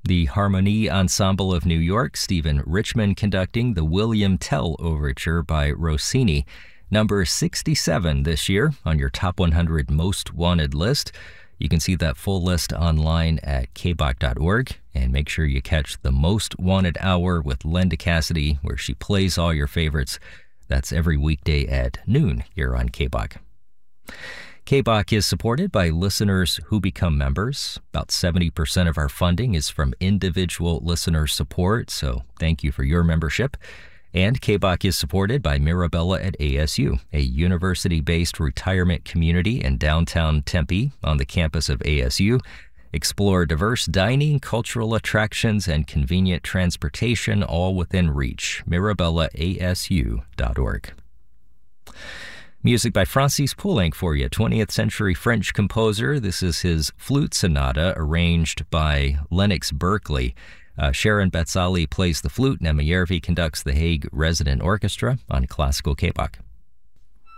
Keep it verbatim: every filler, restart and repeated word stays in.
The Harmonie Ensemble of New York, Stephen Richman conducting the William Tell Overture by Rossini, number sixty-seven this year on your Top one hundred Most Wanted list. You can see that full list online at k b o c dot org, and make sure you catch the Most Wanted Hour with Linda Cassidy, where she plays all your favorites. That's every weekday at noon here on K B O C. K B O C is supported by listeners who become members. About seventy percent of our funding is from individual listener support, so thank you for your membership. And K B O C is supported by Mirabella at A S U, a university-based retirement community in downtown Tempe on the campus of A S U. Explore diverse dining, cultural attractions, and convenient transportation, all within reach. Mirabella A S U dot org. Music by Francis Poulenc for you, twentieth century French composer. This is his flute sonata arranged by Lennox Berkeley. Uh, Sharon Betzali plays the flute, and Emma Yervi conducts the Hague Resident Orchestra on Classical K B O C.